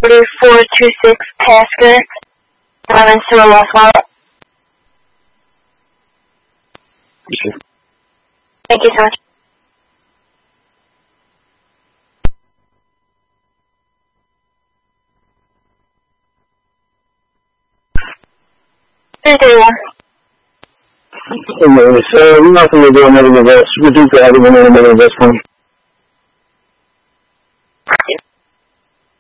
4426 Tasker, Diamond Sewer Lost Wallet. Sure. Thank you so much. Anyways, we're not going to do another reverse. We do go ahead and run another reverse one.